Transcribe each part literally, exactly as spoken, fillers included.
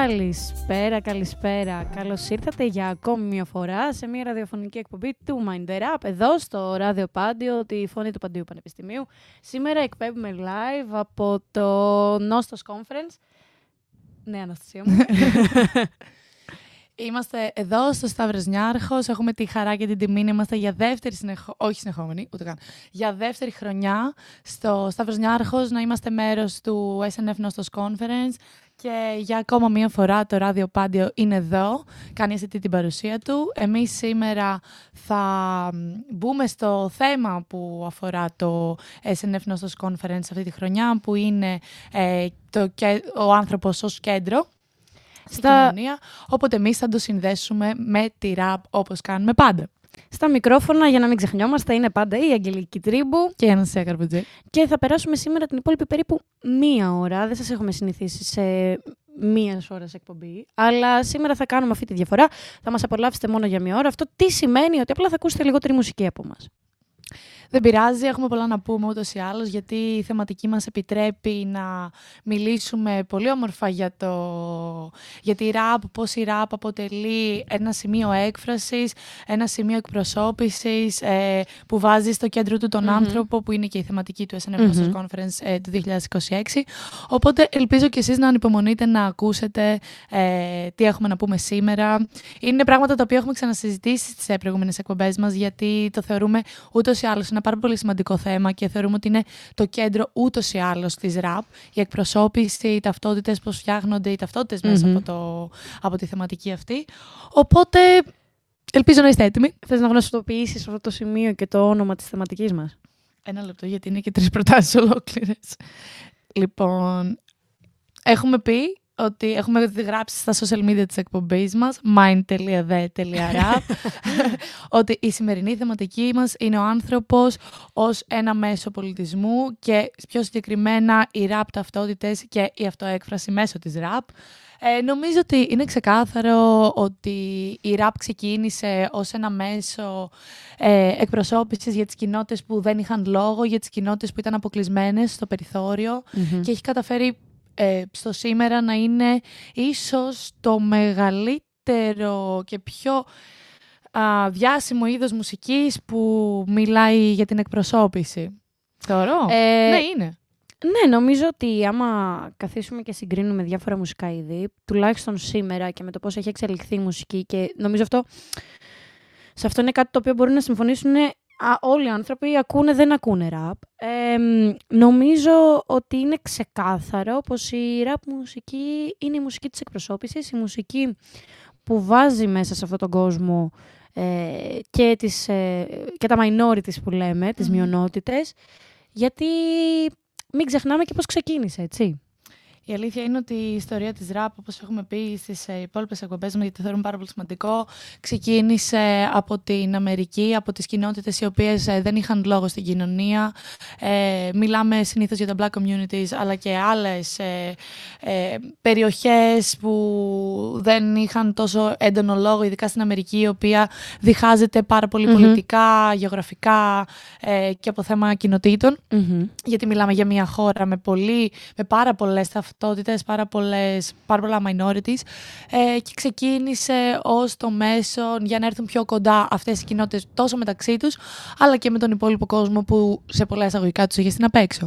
Καλησπέρα, καλησπέρα. Καλώς ήρθατε για ακόμη μια φορά σε μια ραδιοφωνική εκπομπή του Mind the Rap, εδώ στο Ράδιο Πάντιο, τη φωνή του Παντίου Πανεπιστημίου. Σήμερα εκπέμπουμε live από το Νόστος Conference. Ναι, Αναστασία μου. Είμαστε εδώ στο Σταύρος Νιάρχος, έχουμε τη χαρά και την τιμή να είμαστε για δεύτερη συνεχο... όχι συνεχόμενη, ούτε καν, για δεύτερη χρονιά στο Σταύρος Νιάρχος, να είμαστε μέρος του ες εν εφ Νόστος Conference και για ακόμα μία φορά το Ράδιο Πάντιο είναι εδώ, κάνει αυτή την παρουσία του. Εμείς σήμερα θα μπούμε στο θέμα που αφορά το ες εν εφ Νόστος Conference αυτή τη χρονιά, που είναι ε, το, ο άνθρωπος ως κέντρο στην Στα... κοινωνία, οπότε εμείς θα το συνδέσουμε με τη ραπ όπως κάνουμε πάντα. Στα μικρόφωνα, για να μην ξεχνιόμαστε, είναι πάντα η Αγγελική Τρίμπου και η Αναστασία Καρπουτζή. Και θα περάσουμε σήμερα την υπόλοιπη περίπου μία ώρα. Δεν σας έχουμε συνηθίσει σε μία ώρα εκπομπή, αλλά σήμερα θα κάνουμε αυτή τη διαφορά. Θα μας απολαύσετε μόνο για μία ώρα. Αυτό τι σημαίνει? Ότι απλά θα ακούσετε λιγότερη μουσική από μας. Δεν πειράζει, έχουμε πολλά να πούμε ούτως ή άλλως, γιατί η θεματική μας επιτρέπει να μιλήσουμε πολύ όμορφα για, το... για τη ραπ, πώς η ραπ αποτελεί ένα σημείο έκφρασης, ένα σημείο εκπροσώπησης ε, που βάζει στο κέντρο του τον mm-hmm. άνθρωπο, που είναι και η θεματική του ες εν εφ Νόστος mm-hmm. Conference ε, του δύο χιλιάδες είκοσι έξι. Οπότε ελπίζω και εσείς να ανυπομονείτε να ακούσετε ε, τι έχουμε να πούμε σήμερα. Είναι πράγματα τα οποία έχουμε ξανασυζητήσει στις προηγούμενες εκπομπές μας, γιατί το θεωρούμε ούτως ή άλλως ένα πάρα πολύ σημαντικό θέμα και θεωρούμε ότι είναι το κέντρο ούτως ή άλλως της ραπ, η εκπροσώπηση, οι ταυτότητες, πώς φτιάχνονται οι ταυτότητες mm-hmm. μέσα από, το, από τη θεματική αυτή. Οπότε, ελπίζω να είστε έτοιμοι. Θες να γνωστοποιήσεις αυτό το σημείο και το όνομα της θεματικής μας? Ένα λεπτό, γιατί είναι και τρεις προτάσεις ολόκληρες. Λοιπόν, έχουμε πει ότι έχουμε γράψει στα social media της εκπομπής μας, mind dot the dot rap, ότι η σημερινή θεματική μας είναι ο άνθρωπος ως ένα μέσο πολιτισμού και πιο συγκεκριμένα οι rap ταυτότητες και η αυτοέκφραση μέσω της rap. Ε, νομίζω ότι είναι ξεκάθαρο ότι η rap ξεκίνησε ως ένα μέσο ε, εκπροσώπησης για τις κοινότητες που δεν είχαν λόγο, για τις κοινότητες που ήταν αποκλεισμένες στο περιθώριο mm-hmm. και έχει καταφέρει Ε, στο σήμερα να είναι ίσως το μεγαλύτερο και πιο α, διάσημο είδος μουσικής που μιλάει για την εκπροσώπηση. Θεωρώ. Ε, ναι, είναι. Ναι, νομίζω ότι άμα καθίσουμε και συγκρίνουμε διάφορα μουσικά είδη, τουλάχιστον σήμερα και με το πώς έχει εξελιχθεί η μουσική, και νομίζω αυτό, σε αυτό είναι κάτι το οποίο μπορούν να συμφωνήσουν όλοι οι άνθρωποι, ακούνε, δεν ακούνε ραπ. Ε, νομίζω ότι είναι ξεκάθαρο πως η ραπ μουσική είναι η μουσική της εκπροσώπησης, η μουσική που βάζει μέσα σε αυτόν τον κόσμο ε, και, τις, ε, και τα minorities που λέμε, mm-hmm. τις μειονότητες, γιατί μην ξεχνάμε και πώς ξεκίνησε, έτσι. Η αλήθεια είναι ότι η ιστορία της ραπ, όπως έχουμε πει στις υπόλοιπες εκπομπές μας, γιατί το θεωρούμε πάρα πολύ σημαντικό, ξεκίνησε από την Αμερική, από τις κοινότητες οι οποίες δεν είχαν λόγο στην κοινωνία. Ε, μιλάμε συνήθως για τα black communities, αλλά και άλλες ε, ε, περιοχές που δεν είχαν τόσο έντονο λόγο, ειδικά στην Αμερική, η οποία διχάζεται πάρα πολύ mm-hmm. πολιτικά, γεωγραφικά ε, και από θέμα κοινοτήτων. Mm-hmm. Γιατί μιλάμε για μια χώρα με, πολύ, με πάρα πολλές ταυτότητες, πάρα, πολλές, πάρα πολλά minorities ε, και ξεκίνησε ως το μέσο για να έρθουν πιο κοντά αυτές οι κοινότητες τόσο μεταξύ τους, αλλά και με τον υπόλοιπο κόσμο που σε πολλά εισαγωγικά τους είχε στην απ' έξω.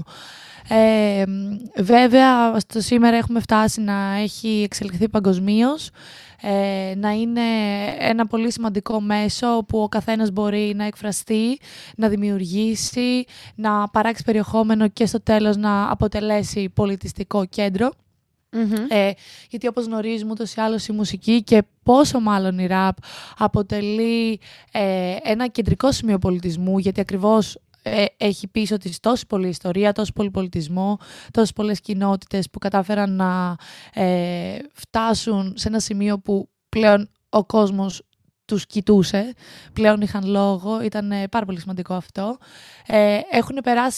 Ε, βέβαια, στο σήμερα έχουμε φτάσει να έχει εξελιχθεί παγκοσμίως, ε, να είναι ένα πολύ σημαντικό μέσο που ο καθένας μπορεί να εκφραστεί, να δημιουργήσει, να παράξει περιεχόμενο και στο τέλος να αποτελέσει πολιτιστικό κέντρο. Mm-hmm. Ε, γιατί όπως γνωρίζουμε ούτως ή άλλως η μουσική και πόσο μάλλον η ραπ αποτελεί ε, ένα κεντρικό σημείο πολιτισμού, γιατί ακριβώς ε, έχει πίσω της τόση πολλή ιστορία, τόσο πολύ πολιτισμό, τόσες πολλές κοινότητες που κατάφεραν να ε, φτάσουν σε ένα σημείο που πλέον ο κόσμος τους κοιτούσε, πλέον είχαν λόγο, ήταν ε, πάρα πολύ σημαντικό αυτό. Ε, έχουν περάσει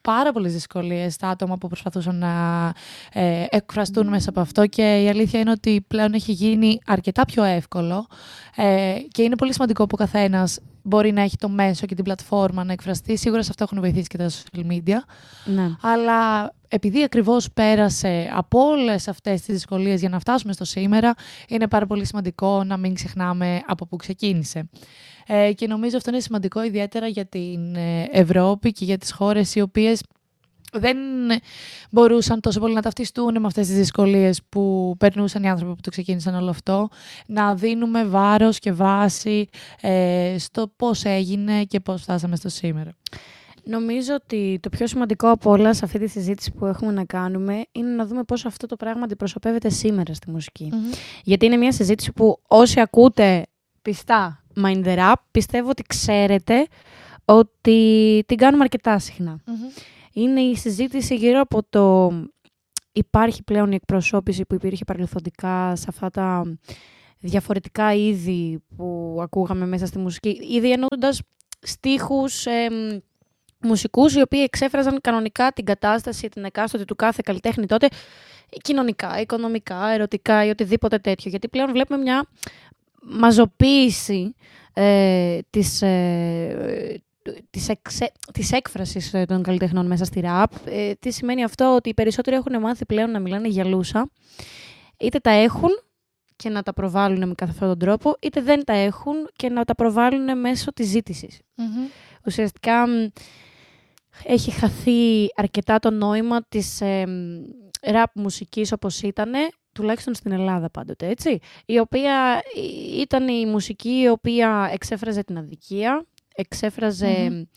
πάρα πολλές δυσκολίες στα άτομα που προσπαθούσαν να ε, εκφραστούν μέσα από αυτό και η αλήθεια είναι ότι πλέον έχει γίνει αρκετά πιο εύκολο ε, και είναι πολύ σημαντικό που ο καθένας μπορεί να έχει το μέσο και την πλατφόρμα να εκφραστεί. Σίγουρα σε αυτό έχουν βοηθήσει και τα social media. Ναι. Αλλά επειδή ακριβώς πέρασε από όλες αυτές τις δυσκολίες για να φτάσουμε στο σήμερα, είναι πάρα πολύ σημαντικό να μην ξεχνάμε από πού ξεκίνησε. Ε, και νομίζω αυτό είναι σημαντικό ιδιαίτερα για την Ευρώπη και για τις χώρες οι οποίες δεν μπορούσαν τόσο πολύ να ταυτιστούν με αυτές τις δυσκολίες που περνούσαν οι άνθρωποι που το ξεκίνησαν όλο αυτό. Να δίνουμε βάρος και βάση ε, στο πώς έγινε και πώς φτάσαμε στο σήμερα. Νομίζω ότι το πιο σημαντικό από όλα σε αυτή τη συζήτηση που έχουμε να κάνουμε είναι να δούμε πώς αυτό το πράγμα αντιπροσωπεύεται σήμερα στη μουσική. Mm-hmm. Γιατί είναι μια συζήτηση που όσοι ακούτε πιστά Mind the Rap, πιστεύω ότι ξέρετε ότι την κάνουμε αρκετά συχνά. Mm-hmm. Είναι η συζήτηση γύρω από το υπάρχει πλέον η εκπροσώπηση που υπήρχε παρελθοντικά σε αυτά τα διαφορετικά είδη που ακούγαμε μέσα στη μουσική. Ήδη εννοώντας στίχους, ε, μουσικούς οι οποίοι εξέφραζαν κανονικά την κατάσταση, την εκάστοτε του κάθε καλλιτέχνη τότε, κοινωνικά, οικονομικά, ερωτικά ή οτιδήποτε τέτοιο. Γιατί πλέον βλέπουμε μια μαζοποίηση ε, της, ε, της, εξε, της έκφρασης των καλλιτεχνών μέσα στη ραπ. Ε, τι σημαίνει αυτό? Ότι οι περισσότεροι έχουν μάθει πλέον να μιλάνε για λούσα. Είτε τα έχουν και να τα προβάλλουν με κάθε αυτόν τον τρόπο, είτε δεν τα έχουν και να τα προβάλλουν μέσω της ζήτησης. Mm-hmm. Ουσιαστικά έχει χαθεί αρκετά το νόημα της ε, ραπ μουσικής όπως ήτανε, τουλάχιστον στην Ελλάδα πάντοτε, έτσι. Η οποία ήταν η μουσική η οποία εξέφραζε την αδικία, εξέφραζε mm-hmm.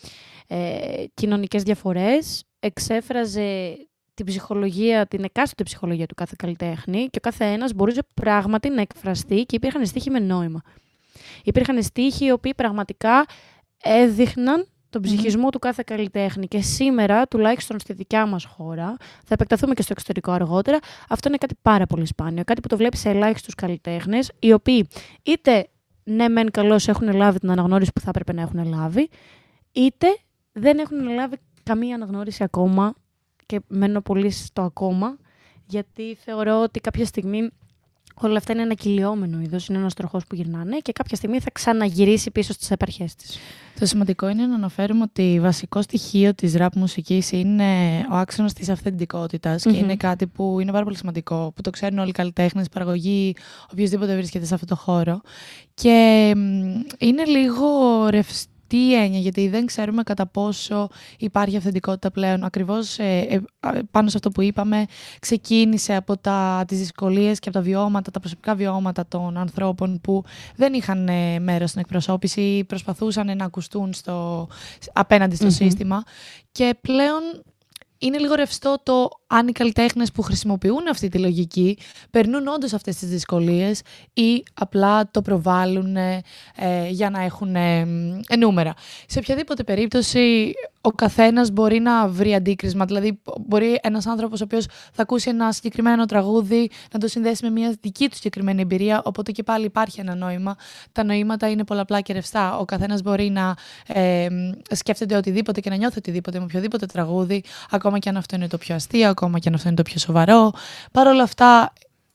ε, κοινωνικές διαφορές, εξέφραζε την ψυχολογία, την εκάστοτε ψυχολογία του κάθε καλλιτέχνη και ο κάθε ένας μπορούσε πράγματι να εκφραστεί και υπήρχαν στίχοι με νόημα. Υπήρχαν στίχοι οι οποίοι πραγματικά έδειχναν τον ψυχισμό mm-hmm. του κάθε καλλιτέχνη. Και σήμερα, τουλάχιστον στη δικιά μας χώρα, θα επεκταθούμε και στο εξωτερικό αργότερα, αυτό είναι κάτι πάρα πολύ σπάνιο. Κάτι που το βλέπεις σε ελάχιστους καλλιτέχνες, οι οποίοι είτε ναι μεν καλώς έχουν λάβει την αναγνώριση που θα έπρεπε να έχουν λάβει, είτε δεν έχουν λάβει καμία αναγνώριση ακόμα. Και μένω πολύ στο ακόμα, γιατί θεωρώ ότι κάποια στιγμή όλα αυτά είναι ένα κυλιόμενο είδος, είναι ένας τροχός που γυρνάνε και κάποια στιγμή θα ξαναγυρίσει πίσω στις επαρχές της. Το σημαντικό είναι να αναφέρουμε ότι βασικό στοιχείο της ραπ μουσικής είναι ο άξονας της αυθεντικότητας mm-hmm. και είναι κάτι που είναι πάρα πολύ σημαντικό, που το ξέρουν όλοι οι καλλιτέχνες, παραγωγή, οποιοδήποτε βρίσκεται σε αυτό το χώρο. Και είναι λίγο ρευστό. Τι έννοια, γιατί δεν ξέρουμε κατά πόσο υπάρχει αυθεντικότητα πλέον. Ακριβώς ε, ε, πάνω σε αυτό που είπαμε, ξεκίνησε από τα, τις δυσκολίες και από τα βιώματα, τα προσωπικά βιώματα των ανθρώπων που δεν είχαν ε, μέρος στην εκπροσώπηση ή προσπαθούσαν να ακουστούν στο, απέναντι στο mm-hmm. σύστημα. Και πλέον είναι λίγο ρευστό το αν οι καλλιτέχνες που χρησιμοποιούν αυτή τη λογική περνούν όντως αυτές τις δυσκολίες ή απλά το προβάλλουν ε, για να έχουν ε, ε, νούμερα. Σε οποιαδήποτε περίπτωση ο καθένας μπορεί να βρει αντίκρισμα. Δηλαδή μπορεί ένας άνθρωπος ο οποίος θα ακούσει ένα συγκεκριμένο τραγούδι να το συνδέσει με μια δική του συγκεκριμένη εμπειρία, οπότε και πάλι υπάρχει ένα νόημα. Τα νοήματα είναι πολλαπλά και ρευστά. Ο καθένας μπορεί να ε, σκέφτεται οτιδήποτε και να νιώθει οτιδήποτε με οποιοδήποτε τραγούδι, ακόμα και αν αυτό είναι το πιο αστείο, ακόμα και αν αυτό είναι το πιο σοβαρό. Παρ' όλα αυτά,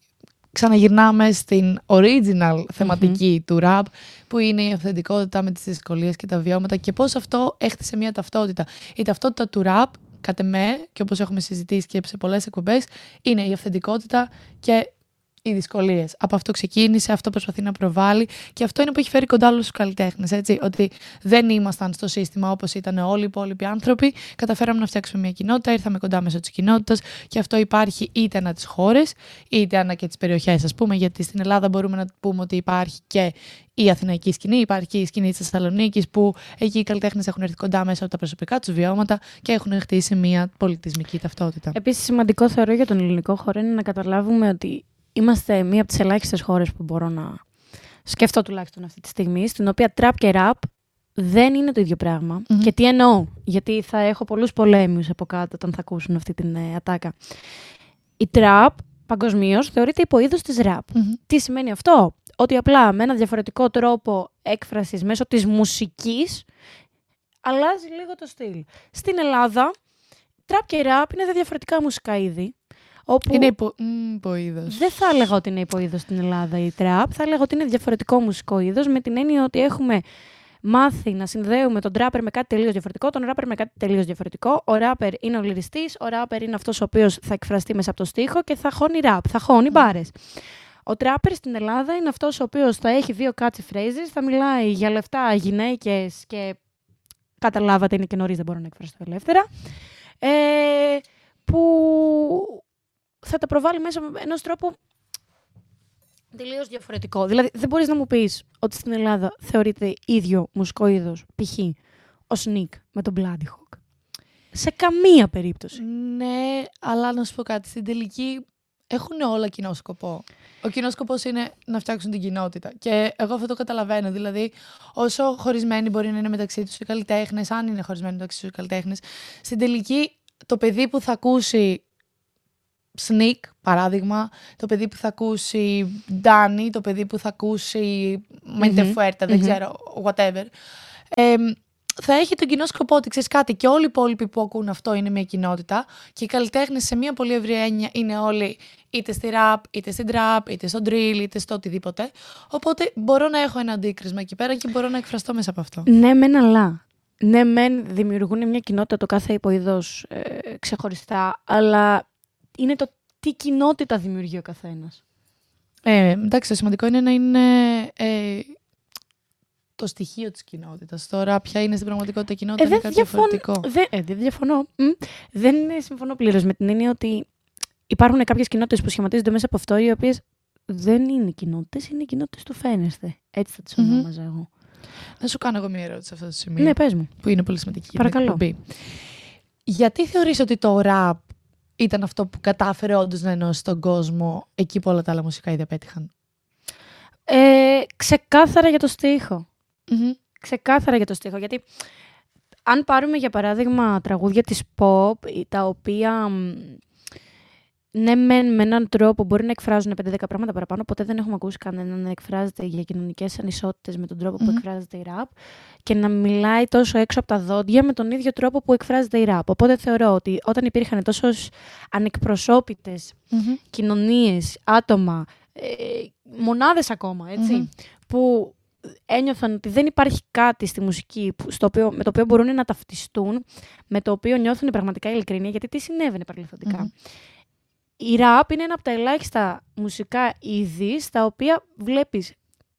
ξαναγυρνάμε στην original θεματική mm-hmm. του rap, που είναι η αυθεντικότητα με τις δυσκολίες και τα βιώματα και πώς αυτό έχτισε μια ταυτότητα. Η ταυτότητα του rap, κατ' εμέ, και όπως έχουμε συζητήσει και σε πολλές εκπομπές, είναι η αυθεντικότητα και οι δυσκολίες. Από αυτό ξεκίνησε, αυτό προσπαθεί να προβάλλει και αυτό είναι που έχει φέρει κοντά όλους τους καλλιτέχνες. Έτσι, ότι δεν ήμασταν στο σύστημα όπως ήταν όλοι οι υπόλοιποι άνθρωποι. Καταφέραμε να φτιάξουμε μια κοινότητα, ήρθαμε κοντά μέσω της κοινότητας και αυτό υπάρχει είτε ανά τις χώρες, είτε ανά και τις περιοχές, ας πούμε. Γιατί στην Ελλάδα μπορούμε να πούμε ότι υπάρχει και η αθηναϊκή σκηνή, υπάρχει και η σκηνή της Θεσσαλονίκης, που εκεί οι καλλιτέχνες έχουν έρθει κοντά μέσα από τα προσωπικά τους βιώματα και έχουν χτίσει μια πολιτισμική ταυτότητα. Επίσης, σημαντικό θεωρώ για τον ελληνικό χώρο είναι να καταλάβουμε ότι είμαστε μία από τις ελάχιστες χώρες που μπορώ να σκεφτώ τουλάχιστον αυτή τη στιγμή, στην οποία trap και rap δεν είναι το ίδιο πράγμα. Mm-hmm. Και τι εννοώ, γιατί θα έχω πολλούς πολέμους από κάτω όταν θα ακούσουν αυτή την ε, ατάκα. Η trap παγκοσμίως θεωρείται υποείδος της rap. Mm-hmm. Τι σημαίνει αυτό? Ότι απλά με ένα διαφορετικό τρόπο έκφρασης μέσω της μουσικής αλλάζει λίγο το στυλ. Στην Ελλάδα Τραπ και ραπ είναι δύο διαφορετικά μουσικά είδη. Όπου είναι υπο... mm, υποείδος. Δεν θα έλεγα ότι είναι υποείδος στην Ελλάδα η τραπ. Θα έλεγα ότι είναι διαφορετικό μουσικό είδος, με την έννοια ότι έχουμε μάθει να συνδέουμε τον τράπερ με κάτι τελείως διαφορετικό, τον ράπερ με κάτι τελείως διαφορετικό. Ο ράπερ είναι ο λυριστής, ο ράπερ είναι αυτός ο οποίος θα εκφραστεί μέσα από το στίχο και θα χώνει ραπ, θα χώνει mm. μπάρες. Ο τράπερ στην Ελλάδα είναι αυτός ο οποίος θα έχει δύο catchy phrases, θα μιλάει για λεφτά, γυναίκες και καταλάβατε, είναι και νωρίς, δεν μπορώ να εκφραστώ ελεύθερα. Ε, που θα τα προβάλλει μέσα με ενός τρόπου τελείως διαφορετικό. Δηλαδή, δεν μπορείς να μου πεις ότι στην Ελλάδα θεωρείται ίδιο μουσικό είδος, π.χ. ο Sneak με τον Bloody Hawk. Σε καμία περίπτωση. Ναι, αλλά να σου πω κάτι. Στην τελική έχουν όλα κοινό σκοπό. Ο κοινό σκοπός είναι να φτιάξουν την κοινότητα. Και εγώ αυτό το καταλαβαίνω. Δηλαδή, όσο χωρισμένοι μπορεί να είναι μεταξύ τους οι καλλιτέχνες, αν είναι χωρισμένοι μεταξύ τους οι καλλιτέχνες, στην τελική το παιδί που θα ακούσει Sneak, παράδειγμα, το παιδί που θα ακούσει Danny, το παιδί που θα ακούσει Mente Mm-hmm. Fuerte, δεν mm-hmm. ξέρω, whatever, ε, θα έχει τον κοινό σκοπό ότι ξέρεις κάτι και όλοι οι υπόλοιποι που ακούν αυτό είναι μια κοινότητα και οι καλλιτέχνες σε μια πολύ ευρία έννοια είναι όλοι είτε στη rap, είτε στην trap, είτε στο drill, είτε στο οτιδήποτε. Οπότε μπορώ να έχω ένα αντίκρισμα εκεί πέρα και μπορώ να εκφραστώ μέσα από αυτό. Ναι, μεν αλλά. Ναι, μεν δημιουργούν μια κοινότητα το κάθε υποειδός ε, ξεχωριστά, αλλά είναι το τι κοινότητα δημιουργεί ο καθένας. Ε, εντάξει, το σημαντικό είναι να είναι ε, το στοιχείο της κοινότητας. Τώρα, ποια είναι στην πραγματικότητα η κοινότητα, ε, είναι κάτι διαφων... διαφορετικό. Δεν ε, δε διαφωνώ. Μ. Δεν συμφωνώ πλήρως με την έννοια ότι υπάρχουν κάποιες κοινότητες που σχηματίζονται μέσα από αυτό, οι οποίες δεν είναι κοινότητες, είναι κοινότητες του φαίνεστε. Έτσι θα τις ονόμαζα mm-hmm. εγώ. Να σου κάνω εγώ μια ερώτηση σε αυτό το σημείο. Ναι, πες μου. Που είναι πολύ σημαντική. Παρακαλώ. Γιατί θεωρείς ότι το rap ήταν αυτό που κατάφερε όντως να ενώσει τον κόσμο εκεί που όλα τα άλλα μουσικά είδη απέτυχαν? Ε, ξεκάθαρα για το στίχο. Mm-hmm. Ξεκάθαρα για το στίχο. Γιατί αν πάρουμε για παράδειγμα τραγούδια της pop, τα οποία ναι, μεν με έναν τρόπο μπορεί να εκφράζουν πέντε δέκα πράγματα παραπάνω. Ποτέ δεν έχουμε ακούσει κανέναν να εκφράζεται για κοινωνικές ανισότητες με τον τρόπο mm-hmm. που εκφράζεται η rap και να μιλάει τόσο έξω από τα δόντια με τον ίδιο τρόπο που εκφράζεται η rap. Οπότε θεωρώ ότι όταν υπήρχαν τόσο ανεκπροσώπητες mm-hmm. κοινωνίες, άτομα, ε, μονάδες ακόμα, έτσι, mm-hmm. που ένιωθαν ότι δεν υπάρχει κάτι στη μουσική στο οποίο, με το οποίο μπορούν να ταυτιστούν, με το οποίο νιώθουν πραγματικά ειλικρινία, γιατί τι συνέβαινε παρελθοντικά. Mm-hmm. Η rap είναι ένα από τα ελάχιστα μουσικά είδη στα οποία βλέπεις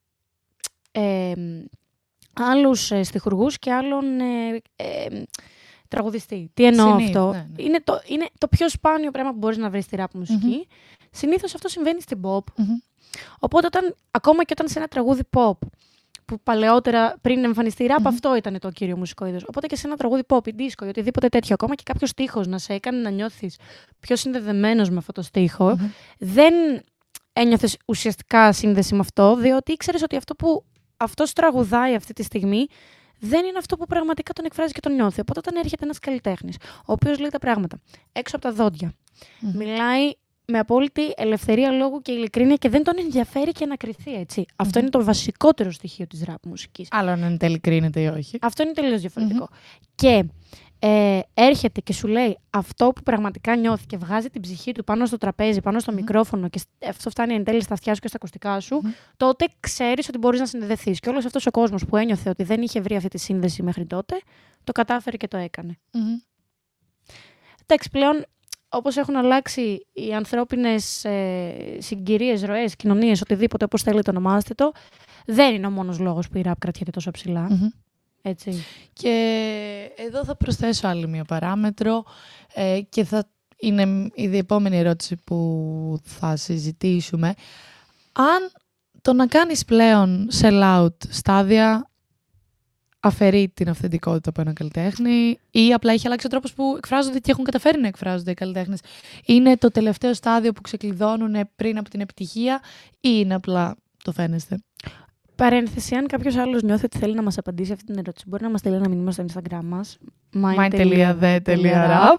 ε, άλλους ε, στιχουργούς και άλλον ε, ε, τραγουδιστή. Τι εννοώ Συνήθ, αυτό. Ναι, ναι. Είναι, το, είναι το πιο σπάνιο πράγμα που μπορείς να βρεις στη rap μουσική. Mm-hmm. Συνήθως αυτό συμβαίνει στην pop. Mm-hmm. Οπότε όταν, ακόμα και όταν σε ένα τραγούδι pop, που παλαιότερα πριν εμφανιστεί η rap, mm-hmm. αυτό ήταν το κύριο μουσικό είδος. Οπότε και σε ένα τραγούδι pop, ή disco ή οτιδήποτε τέτοιο, ακόμα και κάποιος στίχος να σε έκανε να νιώθεις πιο συνδεδεμένος με αυτό το στίχο, mm-hmm. δεν ένιωθες ουσιαστικά σύνδεση με αυτό, διότι ήξερες ότι αυτό που αυτός τραγουδάει αυτή τη στιγμή δεν είναι αυτό που πραγματικά τον εκφράζει και τον νιώθει. Οπότε όταν έρχεται ένας καλλιτέχνης, ο οποίος λέει τα πράγματα έξω από τα δόντια, mm-hmm. μιλάει με απόλυτη ελευθερία λόγου και ειλικρίνεια και δεν τον ενδιαφέρει και να κριθεί, έτσι. Mm-hmm. Αυτό είναι το βασικότερο στοιχείο της rap μουσικής. Άλλο αν είναι ειλικρίνεται ή όχι. Αυτό είναι τελείως διαφορετικό. Mm-hmm. Και ε, έρχεται και σου λέει αυτό που πραγματικά νιώθει και βγάζει την ψυχή του πάνω στο τραπέζι, πάνω στο mm-hmm. μικρόφωνο και αυτό φτάνει εν τέλει στα αυτιά σου και στα ακουστικά σου, mm-hmm. τότε ξέρεις ότι μπορείς να συνδεθείς. Και όλος αυτός ο κόσμος που ένιωθε ότι δεν είχε βρει αυτή τη σύνδεση μέχρι τότε, το κατάφερε και το έκανε. Mm-hmm. Εντάξει, πλέον όπως έχουν αλλάξει οι ανθρώπινες ε, συγκυρίες, ροές, κοινωνίες, οτιδήποτε, όπως θέλετε ονομάστε το, δεν είναι ο μόνος λόγος που η rap κρατιέται τόσο ψηλά. Mm-hmm. Έτσι. Και εδώ θα προσθέσω άλλη μία παράμετρο ε, και θα είναι η επόμενη ερώτηση που θα συζητήσουμε. Αν το να κάνεις πλέον sell-out στάδια αφαιρεί την αυθεντικότητα από έναν καλλιτέχνη ή απλά έχει αλλάξει ο τρόπος που εκφράζονται και έχουν καταφέρει να εκφράζονται οι καλλιτέχνες. Είναι το τελευταίο στάδιο που ξεκλειδώνουν πριν από την επιτυχία ή είναι απλά το φαίνεστε? Παρένθεση, αν κάποιος άλλος νιώθει ότι θέλει να μας απαντήσει αυτή την ερώτηση, μπορεί να μας στείλει ένα μήνυμα στο Instagram μας. mind.the.rap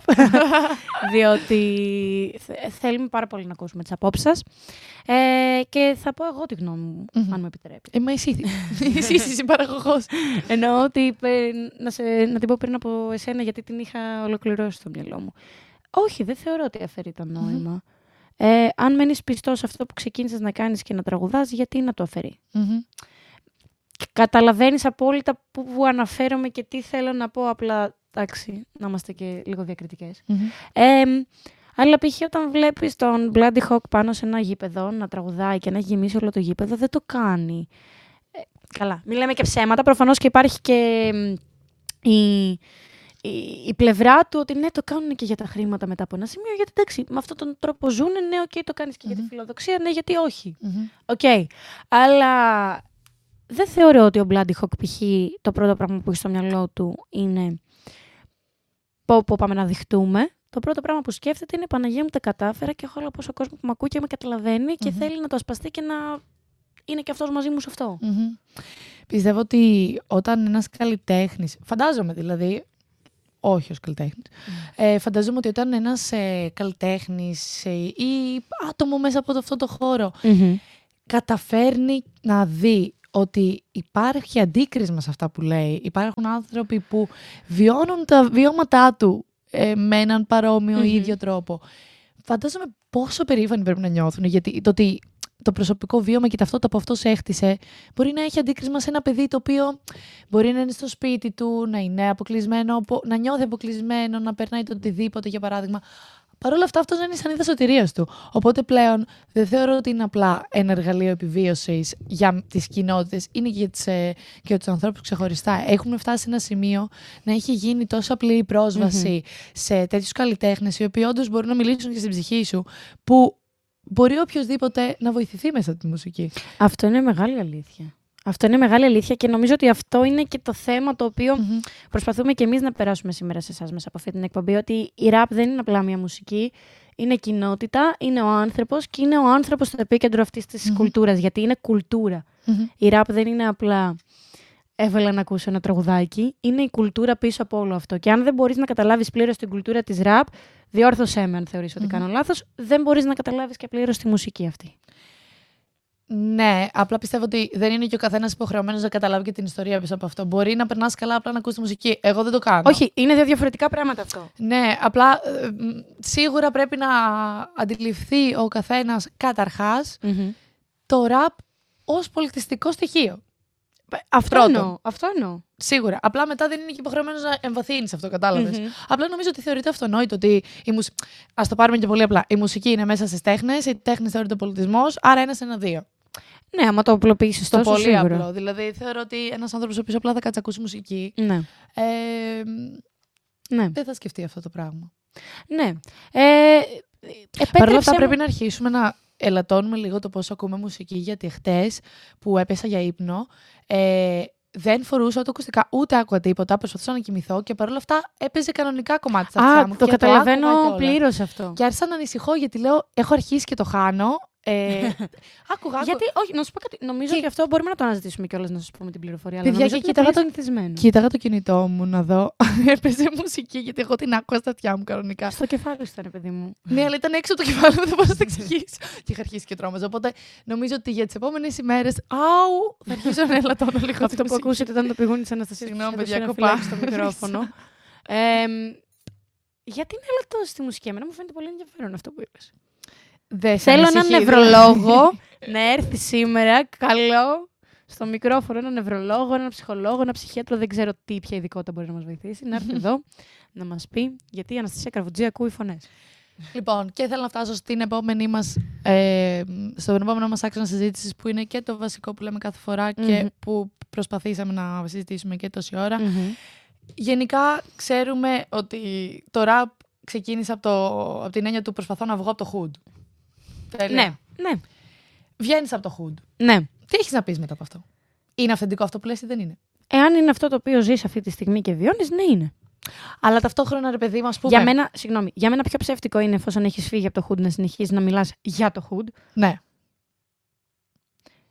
Διότι θέλουμε πάρα πολύ να ακούσουμε τις απόψεις σας. Ε, και θα πω εγώ τη γνώμη μου, mm-hmm. αν μου επιτρέπει. Ε, μα εσύ, εσύ είσαι συμπαραγωγός. Εννοώ ότι να, σε, να την πω πριν από εσένα, γιατί την είχα ολοκληρώσει στο μυαλό μου. Όχι, δεν θεωρώ ότι αφαιρεί το νόημα. Mm-hmm. Ε, αν μένεις πιστός σε αυτό που ξεκίνησες να κάνεις και να τραγουδάς, γιατί να το αφαιρεί. Mm-hmm. Καταλαβαίνεις απόλυτα που, που αναφέρομαι και τι θέλω να πω, απλά, εντάξει, να είμαστε και λίγο διακριτικές. Mm-hmm. Ε, αλλά π.χ. όταν βλέπεις τον Bloody Hawk πάνω σε ένα γήπεδο να τραγουδάει και να έχει γεμίσει όλο το γήπεδο, δεν το κάνει. Ε, καλά, μην λέμε και ψέματα, προφανώς και υπάρχει και η... η πλευρά του ότι ναι, το κάνουν και για τα χρήματα μετά από ένα σημείο, γιατί εντάξει, με αυτόν τον τρόπο ζουν, ναι, οκ, okay, το κάνεις και mm-hmm. για τη φιλοδοξία, ναι, γιατί όχι. Οκ. Mm-hmm. Okay. Αλλά δεν θεωρώ ότι ο Bloody Hawk π.χ. το πρώτο πράγμα που έχει στο μυαλό του είναι πω, πω πάμε να δειχτούμε. Το πρώτο πράγμα που σκέφτεται είναι Παναγία μου, τα κατάφερα και έχω όλο πόσο κόσμο που με ακούει και με καταλαβαίνει mm-hmm. και θέλει να το ασπαστεί και να είναι και αυτός μαζί μου σε αυτό. Mm-hmm. Πιστεύω ότι όταν ένας καλλιτέχνης, φαντάζομαι δηλαδή, όχι ως καλλιτέχνης. Mm. Ε, φανταζόμαι ότι όταν ένας ε, καλλιτέχνης ε, ή άτομο μέσα από αυτό το χώρο mm-hmm. καταφέρνει να δει ότι υπάρχει αντίκρισμα σε αυτά που λέει, υπάρχουν άνθρωποι που βιώνουν τα βιώματά του ε, με έναν παρόμοιο mm-hmm. ίδιο τρόπο. Φαντάζομαι πόσο περήφανοι πρέπει να νιώθουν, γιατί το ότι το προσωπικό βίωμα και ταυτότητα που αυτός έχτισε μπορεί να έχει αντίκρισμα σε ένα παιδί το οποίο μπορεί να είναι στο σπίτι του, να είναι αποκλεισμένο, να νιώθει αποκλεισμένο, να περνάει το οτιδήποτε, για παράδειγμα. Παρ' όλα αυτά, αυτός δεν είναι η σανίδα σωτηρίας του. Οπότε πλέον δεν θεωρώ ότι είναι απλά ένα εργαλείο επιβίωσης για τις κοινότητες, είναι και για, τις, και για τους ανθρώπους ξεχωριστά. Έχουμε φτάσει σε ένα σημείο να έχει γίνει τόσο απλή η πρόσβαση mm-hmm. σε τέτοιους καλλιτέχνες, οι οποίοι όντως μπορούν να μιλήσουν και στην ψυχή σου, που μπορεί οποιοδήποτε να βοηθηθεί μέσα από τη μουσική. Αυτό είναι μεγάλη αλήθεια. Αυτό είναι μεγάλη αλήθεια και νομίζω ότι αυτό είναι και το θέμα το οποίο mm-hmm. προσπαθούμε και εμείς να περάσουμε σήμερα σε εσάς μέσα από αυτή την εκπομπή. Ότι η rap δεν είναι απλά μια μουσική, είναι κοινότητα, είναι ο άνθρωπος και είναι ο άνθρωπος στο επίκεντρο αυτής της mm-hmm. κουλτούρας, γιατί είναι κουλτούρα. Mm-hmm. Η rap δεν είναι απλά έβαλα να ακούσω ένα τραγουδάκι, είναι η κουλτούρα πίσω από όλο αυτό. Και αν δεν μπορείς να καταλάβεις πλήρως την κουλτούρα της rap, διόρθωσέ με αν θεωρείς mm-hmm. ότι κάνω λάθος, δεν μπορείς να καταλάβεις και πλήρως τη μουσική αυτή. Ναι, απλά πιστεύω ότι δεν είναι και ο καθένας υποχρεωμένος να καταλάβει και την ιστορία πίσω από αυτό. Μπορεί να περνάς καλά απλά να ακούσει τη μουσική. Εγώ δεν το κάνω. Όχι, είναι δύο διαφορετικά πράγματα αυτό. Ναι, απλά ε, σίγουρα πρέπει να αντιληφθεί ο καθένας καταρχάς mm-hmm. το ραπ ως πολιτιστικό στοιχείο. Αυτό εννοώ. Αυτό εννοώ. Σίγουρα. Απλά μετά δεν είναι και υποχρεωμένος να εμβαθύνει αυτό, κατάλαβες. Mm-hmm. Απλά νομίζω ότι θεωρείται αυτονόητο ότι. Η μουσ... Ας το πάρουμε και πολύ απλά. Η μουσική είναι μέσα στις τέχνες, οι τέχνες θεωρείται πολιτισμός, άρα ένα ένα δύο. Ναι, άμα το απλοποιήσεις τόσο, πολύ σίγουρα. Απλό. Δηλαδή θεωρώ ότι ένας άνθρωπος ο οποίος απλά θα κάτσει ακούσει μουσική. Ναι. Ε, ναι. Δεν θα σκεφτεί αυτό το πράγμα. Ναι. Ε, Παρ' όλα αυτά μου... πρέπει να αρχίσουμε να ελαττώνουμε λίγο το πώς ακούμε μουσική, γιατί χτες που έπεσα για ύπνο. Ε, Δεν φορούσα ούτε ακουστικά, ούτε άκουγα τίποτα. Προσπαθούσα να κοιμηθώ και παρόλα αυτά έπαιζε κανονικά κομμάτι στα αυτιά μου. Α, το καταλαβαίνω πλήρως αυτό. Και άρχισα να ανησυχώ γιατί λέω: έχω αρχίσει και το χάνω. Ε, άκουγα, γιατί, όχι, να σου πω κάτι. Νομίζω και... ότι αυτό μπορούμε να το αναζητήσουμε κιόλας να σας πούμε την πληροφορία. Παιδιά, αλλά και κοίταγα το... κοίταγα το κινητό μου να δω. Έπαιζε μουσική, γιατί εγώ την άκουγα στα αυτιά μου κανονικά. Στο κεφάλι σου ήταν, παιδί μου. Ναι, αλλά ήταν έξω από το κεφάλι μου, δεν μπορώ να το εξηγήσω. Και είχα αρχίσει και τρόμαζα. Οπότε νομίζω ότι για τις επόμενες ημέρες. Αου! Θα αρχίσω να ελαττώνω λίγο. Αυτό που ακούσατε ήταν το πηγούνι της Αναστασίας. Συγγνώμη, παιδιά, κοπά στο μικρόφωνο. Γιατί να ελαττώσεις τη μουσική? Εμένα μου φαίνεται πολύ ενδιαφέρον αυτό που είπες. Δεν Θέλω έναν νευρολόγο να έρθει σήμερα, καλό, στο μικρόφωνο, έναν νευρολόγο, έναν ψυχολόγο, έναν ψυχίατρο, δεν ξέρω τι, ποια ειδικότητα μπορεί να μας βοηθήσει, να έρθει εδώ να μας πει, γιατί η Αναστασία Καρβουτζή ακούει φωνές. Λοιπόν, και θέλω να φτάσω στην επόμενη μας, ε, στον επόμενο μας άξονα συζήτησης, που είναι και το βασικό που λέμε κάθε φορά mm-hmm. και που προσπαθήσαμε να συζητήσουμε και τόση ώρα. Mm-hmm. Γενικά, ξέρουμε ότι το rap ξεκίνησε από, το, από την έννοια του προσπαθώ να βγω από το hood. Τέλεια. Ναι, ναι. Βγαίνεις από το hood. Ναι. Τι έχεις να πεις μετά από αυτό? Είναι αυθεντικό αυτό που λες ή δεν είναι? Εάν είναι αυτό το οποίο ζεις αυτή τη στιγμή και βιώνεις, ναι είναι. Αλλά ταυτόχρονα, ρε παιδί μας, πούμε... Για μένα, συγγνώμη, για μένα πιο ψεύτικο είναι εφόσον έχεις φύγει από το hood να συνεχίσεις να μιλάς για το hood. Ναι.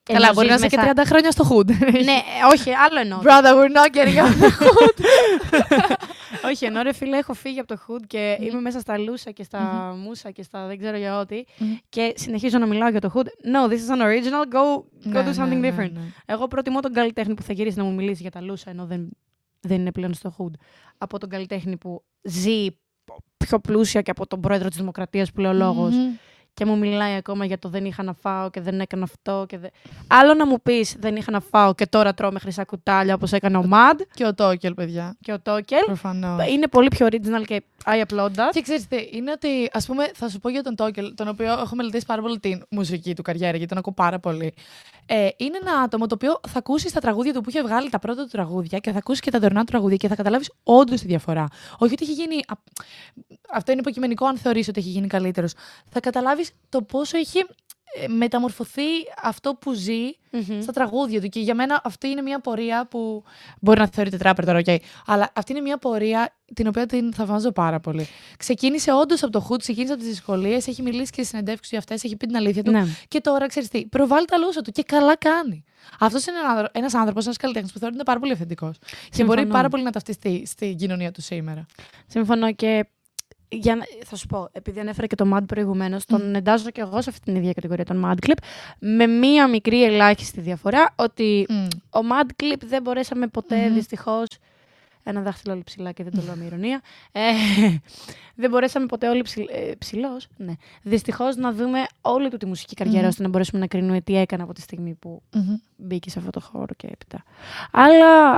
Καλά, μπορεί να είσαι μέσα... και τριάντα χρόνια στο Hood. Ναι, όχι, άλλο εννοώ. Brother, we're not getting out of the Hood. Όχι, ενώ ρε φίλε, έχω φύγει από το Hood και mm. είμαι μέσα στα λούσα και στα mm-hmm. μούσα και στα δεν ξέρω για ό,τι mm. και συνεχίζω να μιλάω για το Hood. No, this is an original, go, go do something ναι, different. Ναι, ναι. Εγώ προτιμώ τον καλλιτέχνη που θα γυρίσει να μου μιλήσει για τα λούσα, ενώ δεν, δεν είναι πλέον στο Hood, από τον καλλιτέχνη που ζει πιο πλούσια και από τον πρόεδρο της Δημοκρατίας που λέει ο λόγος. Mm-hmm. Και μου μιλάει ακόμα για το δεν είχα να φάω και δεν έκανα αυτό. Και δε... Άλλο να μου πεις δεν είχα να φάω και τώρα τρώω με χρυσά κουτάλια όπως έκανε ο Mad. Και ο Τόκελ, παιδιά. Και ο Τόκελ. Προφανώς. Είναι πολύ πιο original και I applaud that. Και ξέρεις τι, είναι ότι, ας πούμε, θα σου πω για τον Τόκελ, τον οποίο έχω μελετήσει πάρα πολύ την μουσική του καριέρα, γιατί τον ακούω πάρα πολύ. Ε, είναι ένα άτομο το οποίο θα ακούσει τα τραγούδια του που είχε βγάλει τα πρώτα του τραγούδια και θα ακούσει και τα τωρινά του τραγούδια και θα καταλάβει όντως τη διαφορά. Όχι ότι έχει γίνει. Αυτό είναι υποκειμενικό, αν θεωρείς ότι έχει γίνει καλύτερος. Θα καταλάβεις το πόσο έχει μεταμορφωθεί αυτό που ζει mm-hmm. στα τραγούδια του. Και για μένα αυτή είναι μια πορεία που μπορεί να θεωρείται τράπερ τώρα, okay. Αλλά αυτή είναι μια πορεία την οποία την θαυμάζω πάρα πολύ. Ξεκίνησε όντως από το Hood, ξεκίνησε από τις δυσκολίες, έχει μιλήσει και στις συνεντεύξεις για αυτές, έχει πει την αλήθεια του. Ναι. Και τώρα, ξέρεις τι, προβάλλει τα λούσα του και καλά κάνει. Αυτός είναι ένας άνθρωπος, ένας καλλιτέχνης που θεωρείται πάρα πολύ αυθεντικός. Και μπορεί πάρα πολύ να ταυτιστεί στην κοινωνία του σήμερα. Συμφωνώ και. Για να, θα σου πω, επειδή ανέφερα και το Mad προηγουμένως, mm. τον εντάζω και εγώ σε αυτή την ίδια κατηγορία, τον Mad Clip, με μία μικρή ελάχιστη διαφορά, ότι mm. ο Mad Clip δεν μπορέσαμε ποτέ, mm. δυστυχώς, ένα δάχτυλο όλοι ψηλά και δεν το λέω με ηρωνία, ε, δεν μπορέσαμε ποτέ όλοι ψηλ, ε, ψηλός, ναι, δυστυχώς να δούμε όλη του τη μουσική καριέρα, mm. ώστε να μπορέσουμε να κρίνουμε τι έκανε από τη στιγμή που mm-hmm. μπήκε σε αυτό το χώρο και έπειτα. Αλλά...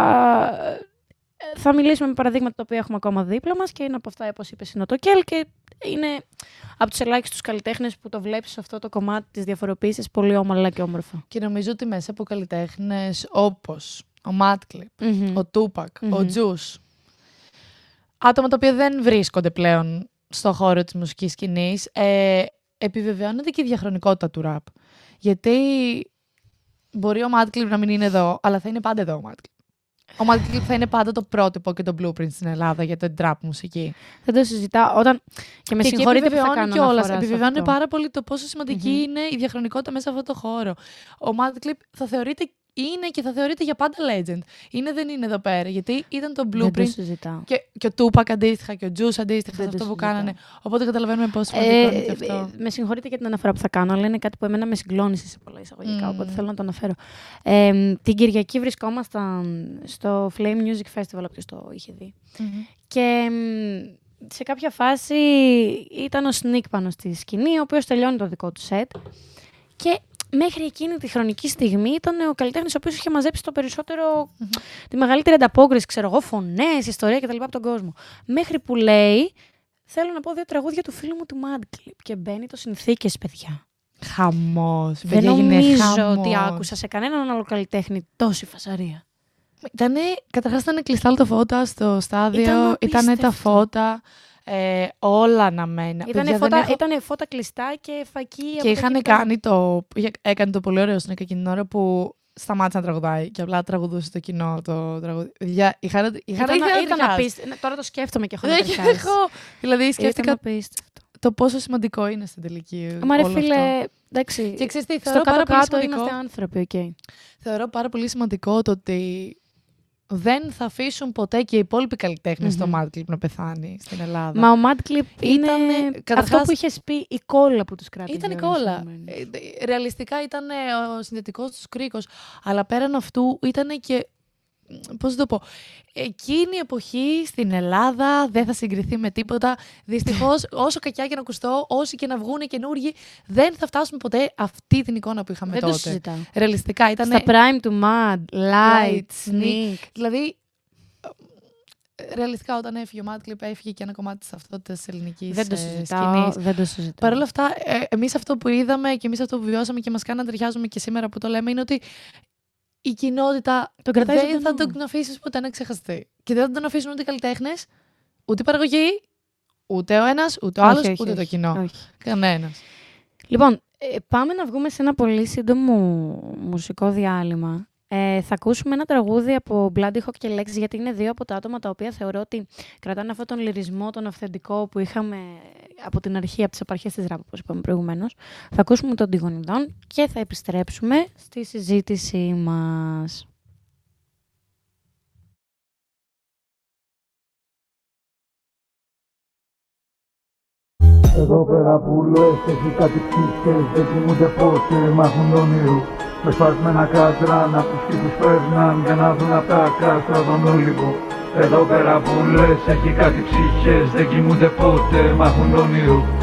θα μιλήσουμε με παραδείγματα τα οποία έχουμε ακόμα δίπλα μας και είναι από αυτά, όπως είπες, είναι ο Τόκελ και είναι από τους ελάχιστους καλλιτέχνες που το βλέπεις σε αυτό το κομμάτι της διαφοροποίησης πολύ όμορφα και όμορφα. Και νομίζω ότι μέσα από καλλιτέχνες όπως ο Madclip, mm-hmm. ο Tupac, mm-hmm. ο Juice, άτομα τα οποία δεν βρίσκονται πλέον στον χώρο της μουσικής σκηνής, ε, επιβεβαιώνεται και η διαχρονικότητα του ραπ. Γιατί μπορεί ο Madclip να μην είναι εδώ, αλλά θα είναι πάντα εδώ ο Madclip. Ο Madclip θα είναι πάντα το πρότυπο και το blueprint στην Ελλάδα για την trap μουσική. Δεν το συζητάω. Όταν... Και με συγχωρείτε που θα κάνω κιόλας. Επιβεβαιώνει πάρα πολύ το πόσο σημαντική mm-hmm. είναι η διαχρονικότητα μέσα σε αυτό το χώρο. Ο Madclip θα θεωρείται, είναι και θα θεωρείται για πάντα legend. Είναι, δεν είναι εδώ πέρα. Γιατί ήταν το blueprint. Δεν το συζητάω. Και, και ο Tupac αντίστοιχα και ο Juice αντίστοιχα σε αυτό που κάνανε. Οπότε καταλαβαίνουμε πόσο σημαντικό ε, είναι και αυτό. Ε, με συγχωρείτε για την αναφορά που θα κάνω, αλλά είναι κάτι που εμένα με συγκλώνησε σε πολλά εισαγωγικά. Mm. Οπότε θέλω να το αναφέρω. Ε, την Κυριακή βρισκόμασταν στο Flame Music Festival, όποιος το είχε δει. Mm-hmm. Και σε κάποια φάση ήταν ο Sneak πάνω στη σκηνή, ο οποίος τελειώνει το δικό του set. Και μέχρι εκείνη τη χρονική στιγμή ήταν ο καλλιτέχνης ο οποίος είχε μαζέψει το περισσότερο, mm-hmm. τη μεγαλύτερη ανταπόκριση, ξέρω εγώ, φωνές, ιστορία κτλ. Από τον κόσμο. Μέχρι που λέει, θέλω να πω δύο τραγούδια του φίλου μου του Madclip και μπαίνει το Συνθήκες, παιδιά. Χαμός. Δεν νομίζω χαμός. Ότι άκουσα σε κανέναν άλλο καλλιτέχνη τόση φασαρία. Ήτανε, καταρχάς ήταν κλειστά τα φώτα στο στάδιο, ήταν τα φώτα. Ε, όλα αναμένα. Ήτανε φώτα, έχω... ήτανε φώτα κλειστά και φακή. Και είχαν κάνει το. Έκανε το πολύ ωραίο στην εκείνη την ώρα που σταμάτησε να τραγουδάει και απλά τραγουδούσε το κοινό. Το τραγουδί. Για, είχαν, είχαν, ήταν ήταν απίστευτο. Τώρα το σκέφτομαι και έχω να Δηλαδή σκέφτηκα το πόσο σημαντικό είναι στην τελική. Μα ρε φίλε, εντάξει. Και ξέρεις τι, στο κάτω-κάτω είμαστε άνθρωποι, okay. Θεωρώ πάρα πολύ σημαντικό το ότι δεν θα αφήσουν ποτέ και οι υπόλοιποι καλλιτέχνες mm-hmm. το Madclip να πεθάνει στην Ελλάδα. Μα ο Madclip είναι καταρχάς... αυτό που είχες πει, η κόλλα που τους κράτησε. Ήταν η κόλλα. Ρεαλιστικά ήταν ο συνδετικός τους κρίκος. Αλλά πέραν αυτού ήταν και, πώς το πω, εκείνη η εποχή στην Ελλάδα δεν θα συγκριθεί με τίποτα. Δυστυχώς, όσο κακιά και να ακουστώ, όσοι και να βγούνε καινούργοι, δεν θα φτάσουμε ποτέ αυτή την εικόνα που είχαμε δεν τότε. Το συζητάω. Ρεαλιστικά ήταν. Στα prime του Mad, Light, Sneak. Δηλαδή, ρεαλιστικά όταν έφυγε ο Madclip, έφυγε και ένα κομμάτι της ταυτότητας της ελληνικής δεν το συζητάω, δεν το συζητάω. Παρ' όλα αυτά, ε, εμείς αυτό που είδαμε και εμείς αυτό που βιώσαμε και μας κάνει να ταιριάζουμε και σήμερα που το λέμε είναι ότι η κοινότητα τον δεν θα τον αφήσει ποτέ να ξεχαστεί. Και δεν θα τον αφήσουν ούτε οι καλλιτέχνες, ούτε η παραγωγή, ούτε ο ένας, ούτε ο άλλος, όχι, ούτε όχι, το κοινό. Κανένας. Λοιπόν, ε, πάμε να βγούμε σε ένα πολύ σύντομο μουσικό διάλειμμα. Ε, θα ακούσουμε ένα τραγούδι από Bloody Hawk και Lex, γιατί είναι δύο από τα άτομα τα οποία θεωρώ ότι κρατάνε αυτόν τον λυρισμό, τον αυθεντικό που είχαμε από την αρχή, από τις επαρχές της ράπ, όπως είπαμε προηγουμένως. Θα ακούσουμε τον Αντιγονιδών και θα επιστρέψουμε στη συζήτησή μας. Εδώ πέρα που λες έχει κάτι ψυχές, δεν κοιμούνται πότε, μάχουν όνειρο. Με σπασμένα κάτρα να τους κήπους παίρναν για να δουν απ' τα κάστρα τον Όλυμπο. Εδώ πέρα που λες έχει κάτι ψυχές, δεν κοιμούνται πότε, μάχουν όνειρο.